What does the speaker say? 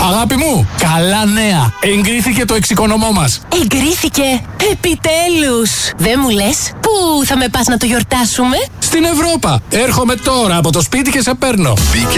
Αγάπη μου, καλά νέα. Εγκρίθηκε το εξοικονομώ μας. Εγκρίθηκε. Επιτέλους. Δεν μου λες, πού θα με πας να το γιορτάσουμε? Στην Ευρώπα. Έρχομαι τώρα από το σπίτι και σε παίρνω. Μπήκε